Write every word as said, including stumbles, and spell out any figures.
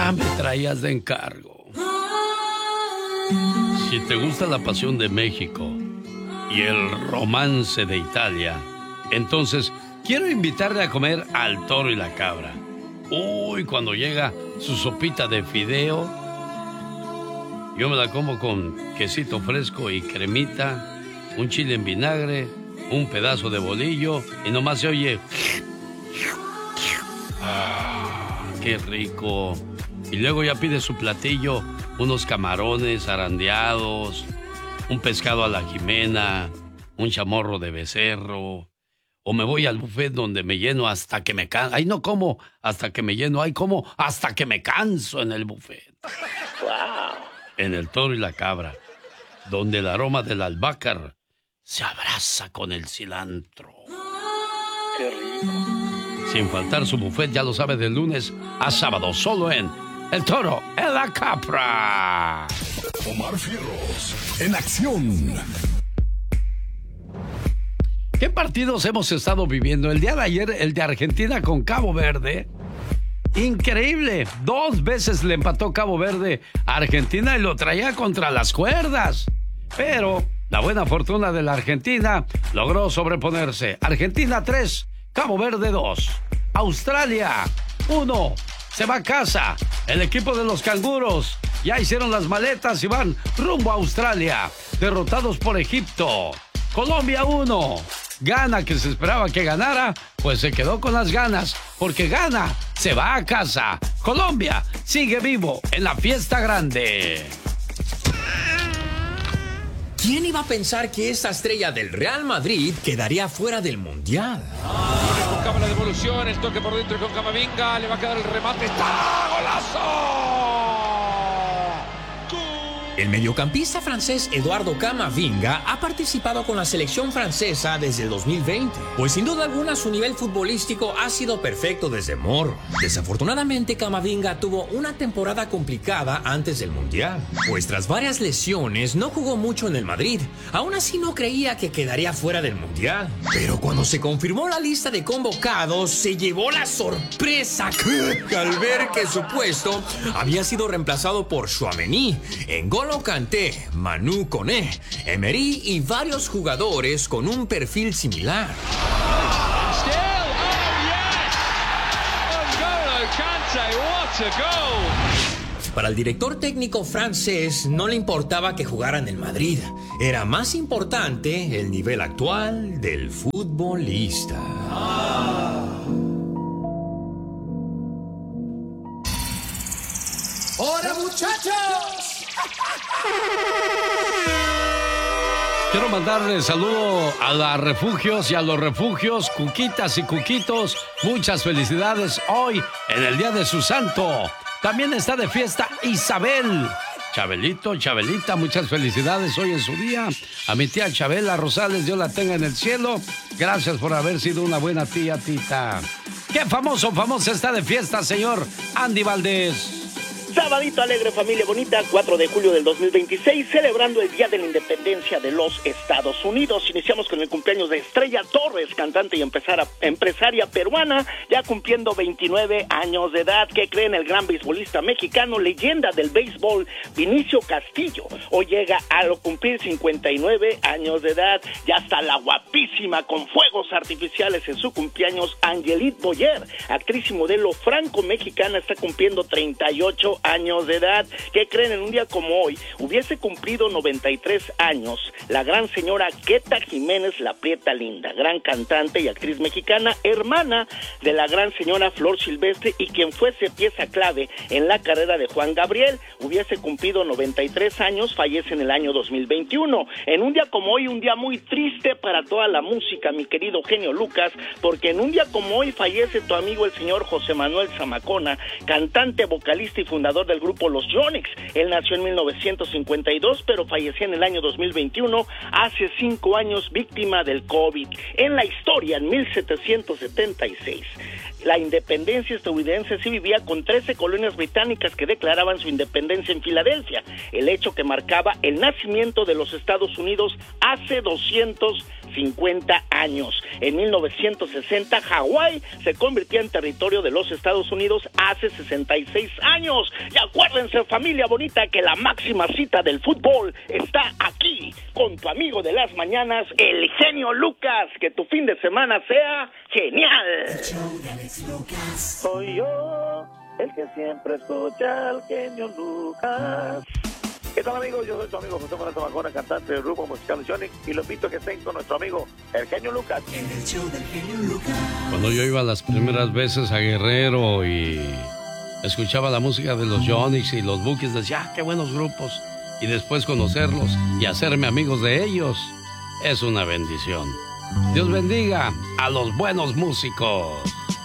ya me traías de encargo. Si te gusta la pasión de México y el romance de Italia, entonces quiero invitarle a comer al Toro y la Cabra. Uy, cuando llega su sopita de fideo, yo me la como con quesito fresco y cremita, un chile en vinagre, un pedazo de bolillo y nomás se oye... ¡Ah, qué rico! Y luego ya pide su platillo, unos camarones arandeados, un pescado a la jimena, un chamorro de becerro. O me voy al buffet donde me lleno hasta que me canso. Ahí no como hasta que me lleno, ahí como hasta que me canso en el buffet. Wow. En el Toro y la Cabra, donde el aroma del albácar se abraza con el cilantro. Qué rico. Sin faltar su buffet, ya lo sabe, de lunes a sábado, solo en El Toro y la Cabra. Omar Fierros, en acción. ¿Qué partidos hemos estado viviendo? El día de ayer, el de Argentina con Cabo Verde. Increíble. Dos veces le empató Cabo Verde a Argentina y lo traía contra las cuerdas. Pero la buena fortuna de la Argentina logró sobreponerse. Argentina tres, Cabo Verde dos. Australia uno. Se va a casa. El equipo de los canguros ya hicieron las maletas y van rumbo a Australia. Derrotados por Egipto. Colombia uno. Ghana, que se esperaba que ganara, pues se quedó con las ganas, porque Ghana se va a casa. Colombia sigue vivo en la fiesta grande. ¿Quién iba a pensar que esta estrella del Real Madrid quedaría fuera del Mundial? Buscaba la devolución, el toque por dentro con Camavinga, le va a quedar el remate. ¡Está! ¡Golazo! El mediocampista francés Eduardo Camavinga ha participado con la selección francesa desde el dos mil veinte, pues sin duda alguna su nivel futbolístico ha sido perfecto desde morro. Desafortunadamente, Camavinga tuvo una temporada complicada antes del Mundial, pues tras varias lesiones no jugó mucho en el Madrid. Aún así no creía que quedaría fuera del Mundial, pero cuando se confirmó la lista de convocados se llevó la sorpresa al ver que su puesto había sido reemplazado por Tchouaméni, N'Golo Kanté, Manu Koné, Emery y varios jugadores con un perfil similar. Para el director técnico francés no le importaba que jugaran en Madrid. Era más importante el nivel actual del futbolista. ¡Hola, muchachos! Quiero mandarle saludo a las refugios y a los refugios, cuquitas y cuquitos. Muchas felicidades hoy en el día de su santo. También está de fiesta Isabel. Chabelito, Chabelita, muchas felicidades hoy en su día. A mi tía Chabela Rosales, Dios la tenga en el cielo. Gracias por haber sido una buena tía, tita. ¿Qué famoso, famosa está de fiesta, señor Andy Valdés? Sabadito alegre, familia bonita, cuatro de julio del dos mil veintiséis, celebrando el Día de la Independencia de los Estados Unidos. Iniciamos con el cumpleaños de Estrella Torres, cantante y empresaria, empresaria peruana, ya cumpliendo veintinueve años de edad. ¿Qué creen? El gran beisbolista mexicano, leyenda del béisbol, Vinicio Castillo, hoy llega a cumplir cincuenta y nueve años de edad. Ya está la guapísima con fuegos artificiales en su cumpleaños, Angelique Boyer, actriz y modelo franco-mexicana, está cumpliendo treinta y ocho años de edad. ¿Qué creen? En un día como hoy hubiese cumplido noventa y tres años la gran señora Queta Jiménez La Prieta Linda, gran cantante y actriz mexicana, hermana de la gran señora Flor Silvestre y quien fuese pieza clave en la carrera de Juan Gabriel. Hubiese cumplido noventa y tres años, fallece en el año dos mil veintiuno. En un día como hoy, un día muy triste para toda la música, mi querido genio Lucas, porque en un día como hoy fallece tu amigo el señor José Manuel Zamacona, cantante, vocalista y fundador del grupo Los Yonix. Él nació en mil novecientos cincuenta y dos, pero falleció en el año dos mil veintiuno, hace cinco años, víctima del COVID. En la historia, en mil setecientos setenta y seis, la independencia estadounidense sí vivía con trece colonias británicas que declaraban su independencia en Filadelfia, el hecho que marcaba el nacimiento de los Estados Unidos hace doscientos cincuenta años. En mil novecientos sesenta, Hawái se convirtió en territorio de los Estados Unidos hace sesenta y seis años. Y acuérdense, familia bonita, que la máxima cita del fútbol está aquí, con tu amigo de las mañanas, el genio Lucas. Que tu fin de semana sea genial. El show de Alex Lucas. Soy yo, el que siempre escucha al genio Lucas. ¿Qué tal, amigos? Yo soy tu amigo José Manuel Zamacona, cantante del grupo musical Sonic, y los invito a que estén con nuestro amigo, el genio Lucas. En el show del genio Lucas. Cuando yo iba las primeras veces a Guerrero y escuchaba la música de los Yonix y los Bukis, decía, ah, qué buenos grupos. Y después conocerlos y hacerme amigos de ellos es una bendición. Dios bendiga a los buenos músicos.